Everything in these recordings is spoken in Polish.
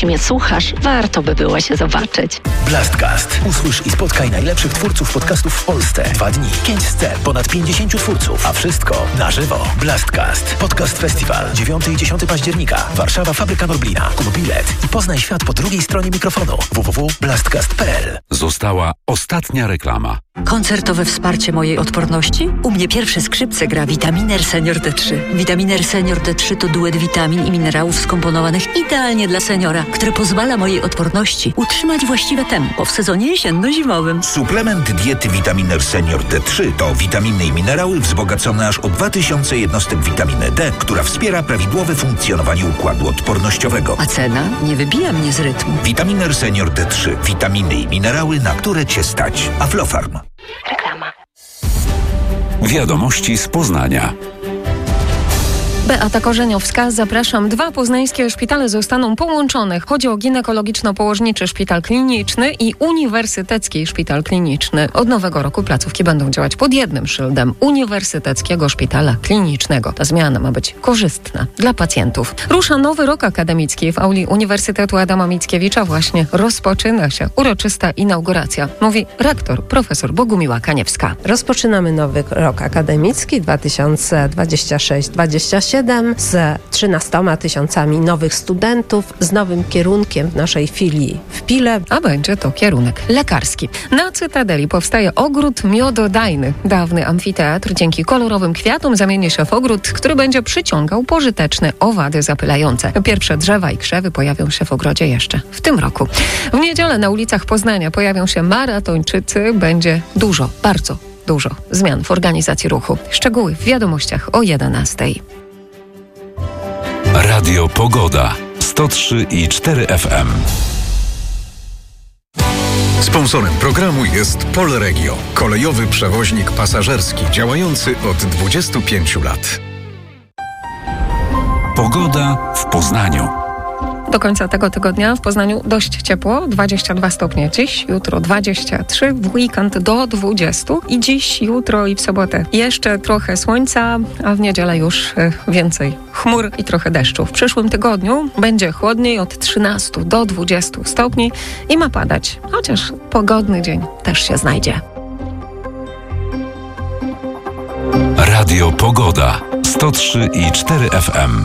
mnie słuchasz, warto by było się zobaczyć. Blastcast. Usłysz i spotkaj najlepszych twórców podcastów w Polsce. 2 dni, 5 scen, ponad 50 twórców, a wszystko na żywo. Blastcast. Podcast Festiwal. 9 i 10 października. Warszawa, Fabryka Norblina. Kup bilet i poznaj świat po drugiej stronie mikrofonu. www.blastcast.pl. Została ostatnia reklama. Koncertowe wsparcie mojej odporności? U mnie pierwsze skrzypce gra Vitaminer Senior D3. Vitaminer Senior D3 to duet witamin i minerałów skomponowanych idealnie dla seniora, który pozwala mojej odporności utrzymać właściwe tempo w sezonie jesienno-zimowym. Suplement diety Vitaminer Senior D3 to witaminy i minerały wzbogacone aż o 2000 jednostek witaminy D, która wspiera prawidłowe funkcjonowanie układu odpornościowego. A cena nie wybija mnie z rytmu. Vitaminer Senior D3. Witaminy i minerały, na które Cię stać. Aflofarm. Reklama. Wiadomości z Poznania. Beata Korzeniowska, zapraszam. 2 poznańskie szpitale zostaną połączone. Chodzi o ginekologiczno-położniczy szpital kliniczny i uniwersytecki szpital kliniczny. Od nowego roku placówki będą działać pod jednym szyldem Uniwersyteckiego Szpitala Klinicznego. Ta zmiana ma być korzystna dla pacjentów. Rusza nowy rok akademicki. W auli Uniwersytetu Adama Mickiewicza właśnie rozpoczyna się uroczysta inauguracja. Mówi rektor, profesor Bogumiła Kaniewska. Rozpoczynamy nowy rok akademicki 2026-27 z 13 tysiącami nowych studentów, z nowym kierunkiem w naszej filii w Pile. A będzie to kierunek lekarski. Na Cytadeli powstaje ogród miododajny. Dawny amfiteatr dzięki kolorowym kwiatom zamieni się w ogród, który będzie przyciągał pożyteczne owady zapylające. Pierwsze drzewa i krzewy pojawią się w ogrodzie jeszcze w tym roku. W niedzielę na ulicach Poznania pojawią się maratończycy. Będzie dużo, bardzo dużo zmian w organizacji ruchu. Szczegóły w wiadomościach o 11:00. Radio Pogoda 103,4 FM. Sponsorem programu jest Polregio, kolejowy przewoźnik pasażerski działający od 25 lat. Pogoda w Poznaniu. Do końca tego tygodnia w Poznaniu dość ciepło, 22 stopnie dziś, jutro 23, w weekend do 20 i dziś, jutro i w sobotę jeszcze trochę słońca, a w niedzielę już więcej chmur i trochę deszczu. W przyszłym tygodniu będzie chłodniej od 13 do 20 stopni i ma padać, chociaż pogodny dzień też się znajdzie. Radio Pogoda 103,4 FM.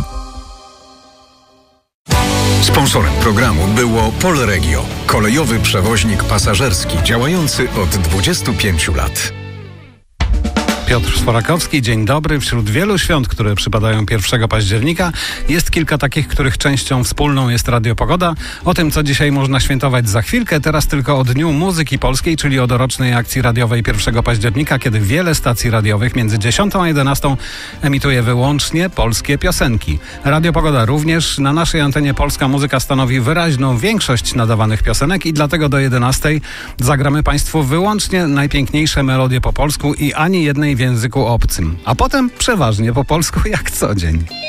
Sponsorem programu było Polregio, kolejowy przewoźnik pasażerski działający od 25 lat. Piotr Sforakowski, dzień dobry. Wśród wielu świąt, które przypadają 1 października, jest kilka takich, których częścią wspólną jest Radio Pogoda. O tym, co dzisiaj można świętować za chwilkę, teraz tylko o Dniu Muzyki Polskiej, czyli o dorocznej akcji radiowej 1 października, kiedy wiele stacji radiowych między 10 a 11 emituje wyłącznie polskie piosenki. Radio Pogoda również. Na naszej antenie polska muzyka stanowi wyraźną większość nadawanych piosenek i dlatego do 11 zagramy Państwu wyłącznie najpiękniejsze melodie po polsku i ani jednej w języku obcym. A potem przeważnie po polsku jak co dzień.